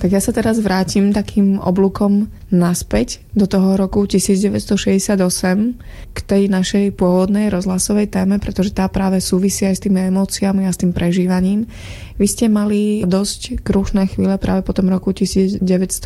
Tak ja sa teraz vrátim takým oblúkom naspäť do toho roku 1968 k tej našej pôvodnej rozhlasovej téme, pretože tá práve súvisí aj s tými emóciami a s tým prežívaním. Vy ste mali dosť krušné chvíle práve po tom roku 1968.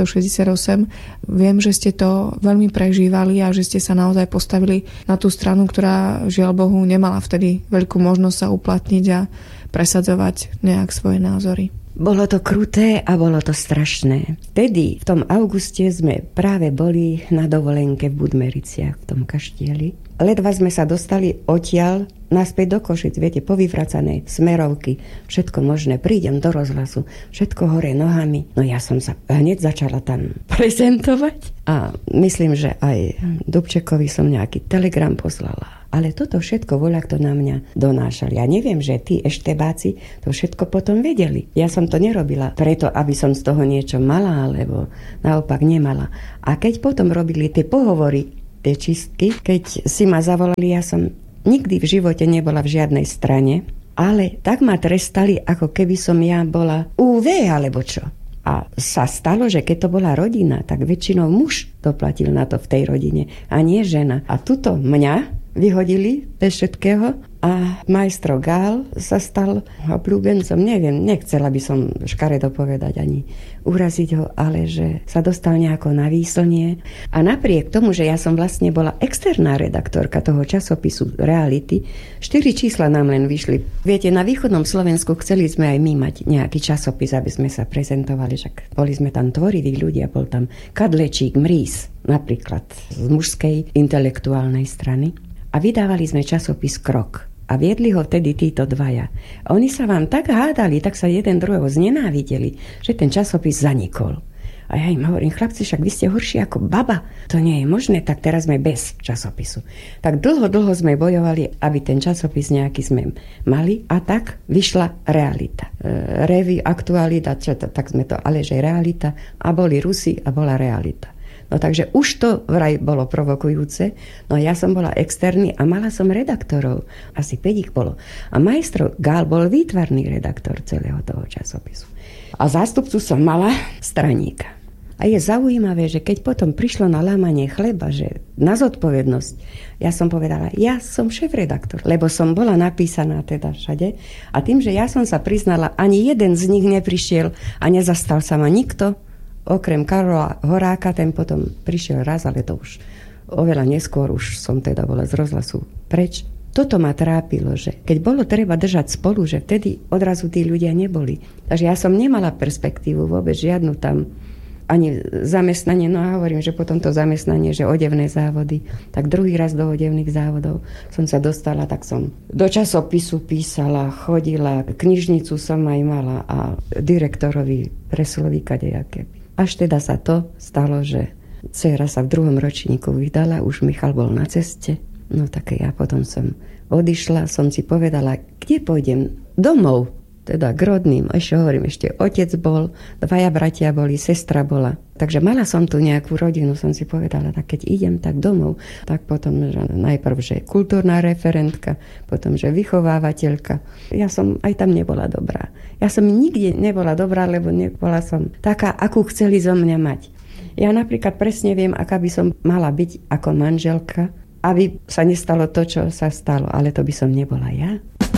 Viem, že ste to veľmi prežívali a že ste sa naozaj postavili na tú stranu, ktorá žiaľ Bohu nemala vtedy veľkú možnosť sa uplatniť a presadzovať nejak svoje názory. Bolo to kruté a bolo to strašné. Vtedy, v tom auguste, sme práve boli na dovolenke v Budmericiach, v tom kaštieli. Ledva sme sa dostali odtiaľ naspäť do Košic, viete, povyvracané smerovky, všetko možné, prídem do rozhlasu, všetko hore nohami. No ja som sa hneď začala tam prezentovať a myslím, že aj Dubčekovi som nejaký telegram poslala. Ale toto všetko voľakto na mňa donášali. Ja neviem, že tí eštebáci to všetko potom vedeli. Ja som to nerobila preto, aby som z toho niečo mala, alebo naopak nemala. A keď potom robili tie pohovory, tie čistky, keď si ma zavolali, ja som nikdy v živote nebola v žiadnej strane, ale tak ma trestali, ako keby som ja bola UV alebo čo. A sa stalo, že keď to bola rodina, tak väčšinou muž doplatil na to v tej rodine a nie žena. A tuto mňa vyhodili bez všetkého a majstro Gál sa stal obľúbencom. Neviem, nechcela by som škaredo povedať ani uraziť ho, ale že sa dostal nejako na výslnie. A napriek tomu, že ja som vlastne bola externá redaktorka toho časopisu Reality, 4 čísla nám len vyšli. Viete, na východnom Slovensku chceli sme aj my mať nejaký časopis, aby sme sa prezentovali, že boli sme tam tvoriví ľudia, bol tam Kadlečík, Mrís, napríklad z mužskej intelektuálnej strany. A vydávali sme časopis Krok. A viedli ho vtedy títo dvaja. A oni sa vám tak hádali, tak sa jeden druhého znenávideli, že ten časopis zanikol. A ja im hovorím, chlapci, však vy ste horší ako baba. To nie je možné, tak teraz sme bez časopisu. Tak dlho sme bojovali, aby ten časopis nejaký sme mali. A tak vyšla Realita. Revue, Aktualita, tak sme to, ale že Realita. A boli Rusi a bola Realita. No takže už to vraj bolo provokujúce. No ja som bola externý a mala som redaktorov. Asi 5 ich bolo. A majstro Gál bol výtvarný redaktor celého toho časopisu. A zástupcu som mala straníka. A je zaujímavé, že keď potom prišlo na lámanie chleba, že na zodpovednosť, ja som povedala, ja som šéfredaktor, lebo som bola napísaná teda všade. A tým, že ja som sa priznala, ani jeden z nich neprišiel a nezastal sa ma nikto, okrem Karola Horáka, ten potom prišiel raz, ale to už oveľa neskôr, už som teda bola z rozhlasu preč. Toto ma trápilo, že keď bolo treba držať spolu, že vtedy odrazu tí ľudia neboli. Takže ja som nemala perspektívu vôbec žiadnu tam, ani zamestnanie, no a hovorím, že potom to zamestnanie, že odevné závody, tak druhý raz do odevných závodov som sa dostala, tak som do časopisu písala, chodila, knižnicu som aj mala a direktorovi presloví kadejaké. Až teda sa to stalo, že dcera sa v 2. ročníku vydala, už Michal bol na ceste. No tak ja potom som odišla, som si povedala, kde pôjdem? Domov, teda k rodným. Ešte hovorím, ešte otec bol, 2 bratia boli, sestra bola. Takže mala som tu nejakú rodinu, som si povedala, tak keď idem, tak domov. Tak potom, že najprv, že kultúrna referentka, potom, že vychovávateľka. Ja som aj tam nebola dobrá. Ja som nikde nebola dobrá, lebo nebola som taká, akú chceli zo mňa mať. Ja napríklad presne viem, aká by som mala byť ako manželka, aby sa nestalo to, čo sa stalo. Ale to by som nebola ja.